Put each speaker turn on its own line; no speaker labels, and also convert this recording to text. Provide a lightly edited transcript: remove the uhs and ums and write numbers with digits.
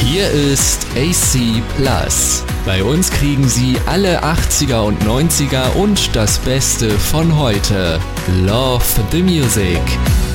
Hier ist AC Plus. Bei uns kriegen Sie alle 80er und 90er und das Beste von heute. Love the Music.